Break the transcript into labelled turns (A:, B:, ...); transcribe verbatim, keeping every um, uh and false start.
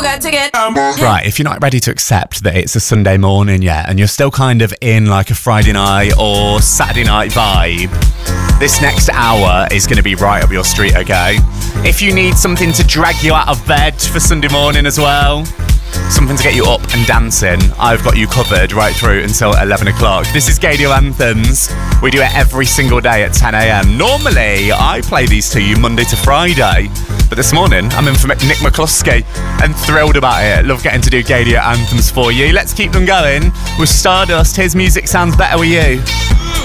A: got to get
B: Right, if you're not ready to accept that it's a Sunday morning yet and you're still kind of in like a Friday night or Saturday night vibe, this next hour is going to be right up your street, okay? If you need something to drag you out of bed for Sunday morning as well, something to get you up and dancing, I've got you covered right through until eleven o'clock. This is Gaydio Anthems. We do it every single day at ten a.m. Normally, I play these to you Monday to Friday, but this morning, I'm in for Nick McCluskey and thrilled about it. Love getting to do Gaydio Anthems for you. Let's keep them going with Stardust. His music sounds better with you.